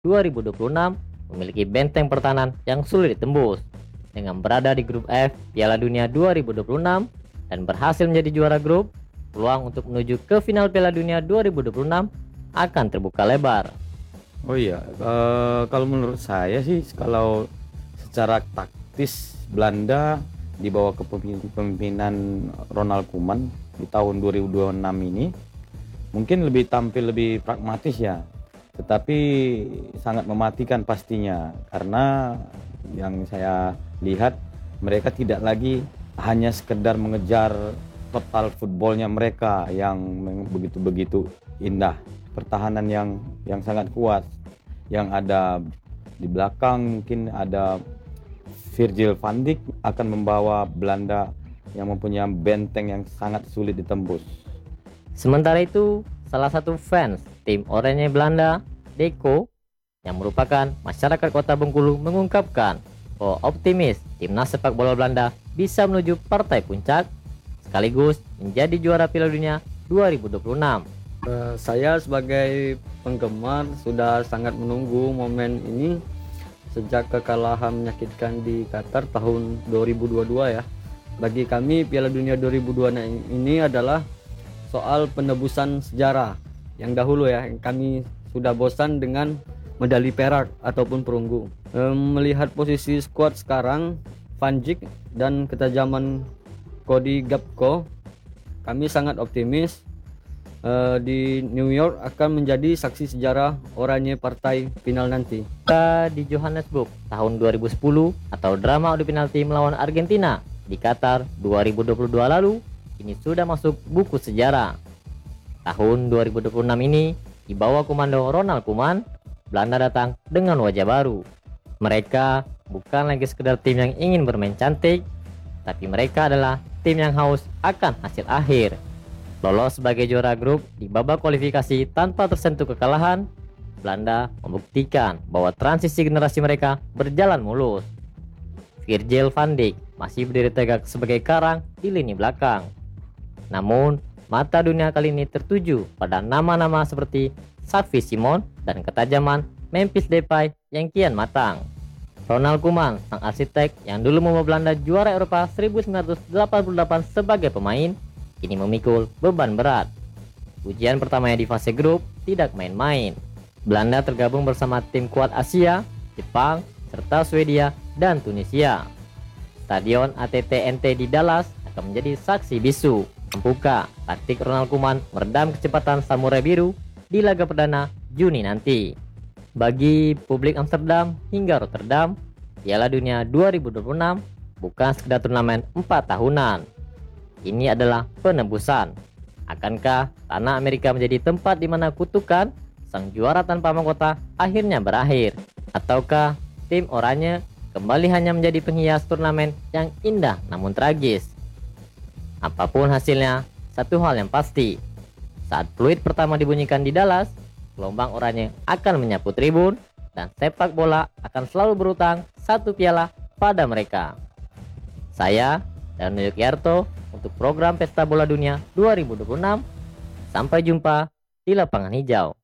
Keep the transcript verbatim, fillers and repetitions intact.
dua ribu dua puluh enam memiliki benteng pertahanan yang sulit ditembus. Dengan berada di grup F Piala Dunia dua ribu dua puluh enam dan berhasil menjadi juara grup, peluang untuk menuju ke final Piala Dunia dua ribu dua puluh enam akan terbuka lebar. Oh iya, eh, kalau menurut saya sih, kalau secara taktis Belanda di bawah kepemimpinan Ronald Koeman di tahun dua ribu dua puluh enam ini mungkin lebih tampil lebih pragmatis ya, tetapi sangat mematikan pastinya, karena yang saya lihat mereka tidak lagi hanya sekedar mengejar total footballnya mereka yang begitu-begitu indah, pertahanan yang yang sangat kuat, yang ada di belakang mungkin ada Virgil van Dijk akan membawa Belanda yang mempunyai benteng yang sangat sulit ditembus. Sementara itu, salah satu fans tim Oranye Belanda, Deco, yang merupakan masyarakat kota Bengkulu, mengungkapkan bahwa optimis timnas sepak bola Belanda bisa menuju partai puncak sekaligus menjadi juara Piala Dunia dua ribu dua puluh enam. Uh, saya sebagai penggemar sudah sangat menunggu momen ini sejak kekalahan menyakitkan di Qatar tahun dua ribu dua puluh dua ya. Bagi kami Piala Dunia dua ribu dua puluh enam ini adalah soal penebusan sejarah yang dahulu ya, yang kami sudah bosan dengan medali perak ataupun perunggu. E, melihat posisi skuad sekarang, Van Dijk dan ketajaman Cody Gakpo, kami sangat optimis e, di New York akan menjadi saksi sejarah oranye partai final nanti. Di Johannesburg tahun dua ribu sepuluh atau drama adu penalti melawan Argentina di Qatar dua ribu dua puluh dua lalu, ini sudah masuk buku sejarah. Tahun dua ribu dua puluh enam ini, di bawah komando Ronald Koeman, Belanda datang dengan wajah baru. Mereka bukan lagi sekedar tim yang ingin bermain cantik, tapi mereka adalah tim yang haus akan hasil akhir. Lolos sebagai juara grup di babak kualifikasi tanpa tersentuh kekalahan, Belanda membuktikan bahwa transisi generasi mereka berjalan mulus. Virgil van Dijk masih berdiri tegak sebagai karang di lini belakang. Namun, mata dunia kali ini tertuju pada nama-nama seperti Xavi Simon dan ketajaman Memphis Depay yang kian matang. Ronald Koeman, sang arsitek yang dulu membawa Belanda juara Eropa seribu sembilan ratus delapan puluh delapan sebagai pemain, kini memikul beban berat. Ujian pertamanya di fase grup tidak main-main. Belanda tergabung bersama tim kuat Asia, Jepang, serta Swedia dan Tunisia. Stadion A T T N T di Dallas akan menjadi saksi bisu membuka taktik Ronald Koeman meredam kecepatan Samurai Biru di laga perdana Juni nanti. Bagi publik Amsterdam hingga Rotterdam, Piala Dunia dua ribu dua puluh enam bukan sekedar turnamen empat tahunan. Ini adalah penebusan. Akankah tanah Amerika menjadi tempat di mana kutukan sang juara tanpa mahkota akhirnya berakhir? Ataukah tim Oranye kembali hanya menjadi penghias turnamen yang indah namun tragis? Apapun hasilnya, satu hal yang pasti, saat fluid pertama dibunyikan di Dallas, gelombang oranye akan menyapu tribun dan sepak bola akan selalu berutang satu piala pada mereka. Saya dan Yarto untuk program Pesta Bola Dunia dua ribu dua puluh enam. Sampai jumpa di lapangan hijau.